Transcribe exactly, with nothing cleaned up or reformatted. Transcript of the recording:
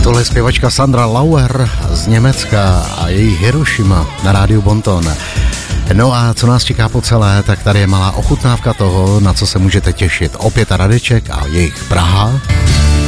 Tohle je zpěvačka Sandra Lauer z Německa a její Hiroshima na rádiu Bonton. No a co nás čeká po celé, tak tady je malá ochutnávka toho, na co se můžete těšit. Opět Radeček a jejich Praha.